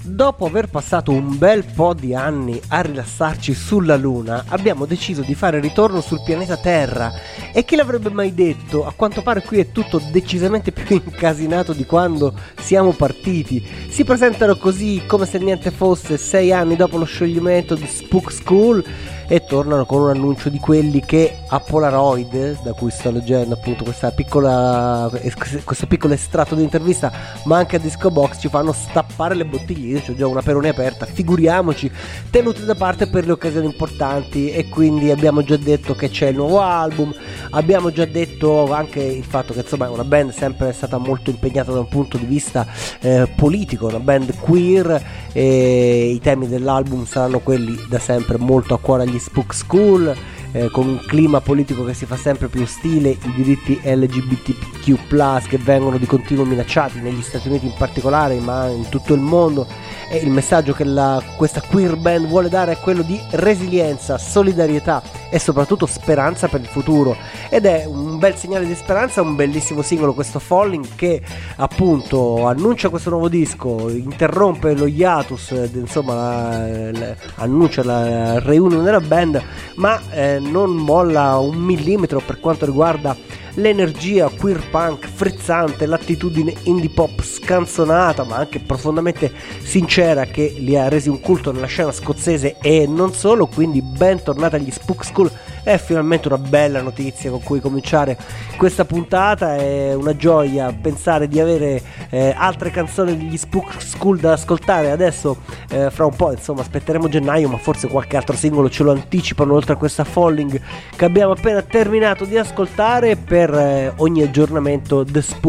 Dopo aver passato un bel po' di anni a rilassarci sulla Luna, abbiamo deciso di fare ritorno sul pianeta Terra. E chi l'avrebbe mai detto? A quanto pare qui è tutto decisamente più incasinato di quando siamo partiti. Si presentano così come se niente fosse 6 anni dopo lo scioglimento di Spook School e tornano con un annuncio di quelli che a Polaroid, da cui sto leggendo appunto questo piccolo estratto di intervista, ma anche a Disco Box, ci fanno stappare le bottiglie. Io ho già una Peroni aperta, figuriamoci, tenute da parte per le occasioni importanti. E quindi abbiamo già detto che c'è il nuovo album, abbiamo già detto anche il fatto che insomma è una band sempre stata molto impegnata da un punto di vista politico, una band queer, e i temi dell'album saranno quelli da sempre molto a cuore agli Spook School, con un clima politico che si fa sempre più ostile, i diritti LGBTQ+, che vengono di continuo minacciati negli Stati Uniti in particolare, ma in tutto il mondo. E il messaggio che questa queer band vuole dare è quello di resilienza, solidarietà e soprattutto speranza per il futuro, ed è un bel segnale di speranza, un bellissimo singolo questo Falling, che appunto annuncia questo nuovo disco, interrompe lo hiatus, insomma annuncia la reunion della band, ma non molla un millimetro per quanto riguarda l'energia queer punk frizzante, l'attitudine indie pop scanzonata ma anche profondamente sincera che li ha resi un culto nella scena scozzese e non solo. Quindi bentornata agli Spook School, è finalmente una bella notizia con cui cominciare questa puntata. È una gioia pensare di avere altre canzoni degli Spook School da ascoltare adesso, fra un po', insomma aspetteremo gennaio, ma forse qualche altro singolo ce lo anticipano oltre a questa Falling che abbiamo appena terminato di ascoltare. Per ogni aggiornamento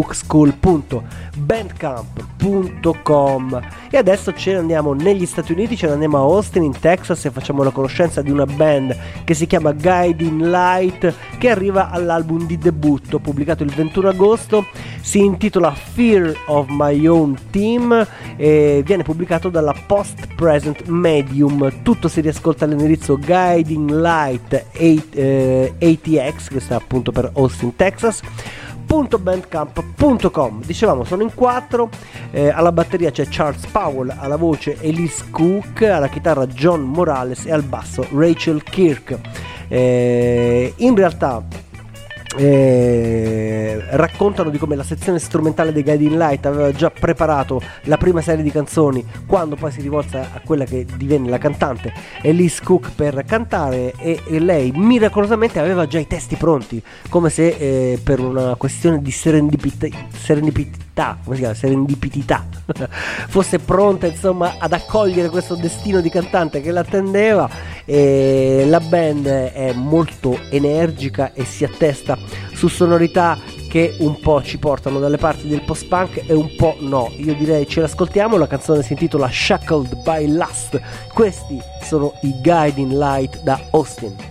thespookschool.bandcamp.com. E adesso ce ne andiamo negli Stati Uniti, ce ne andiamo a Austin in Texas e facciamo la conoscenza di una band che si chiama Guiding Light, che arriva all'album di debutto pubblicato il 21 agosto, si intitola Fear of My Own Team e viene pubblicato dalla Post Present Medium. Tutto si riascolta all'indirizzo Guiding Light ATX, che sta appunto per Austin Texas, .bandcamp.com. Dicevamo sono in 4, alla batteria c'è Charles Powell, alla voce Elise Cook, alla chitarra John Morales e al basso Rachel Kirk. In realtà raccontano di come la sezione strumentale dei Guiding Light aveva già preparato la prima serie di canzoni quando poi si rivolse a quella che divenne la cantante Elise Cook per cantare, e lei miracolosamente aveva già i testi pronti, come se per una questione di serendipità fosse pronta insomma ad accogliere questo destino di cantante che l'attendeva. E la band è molto energica e si attesta su sonorità che un po' ci portano dalle parti del post-punk e un po' no. Io direi ce l'ascoltiamo, la canzone si intitola Shackled by Lust. Questi sono i Guiding Light da Austin.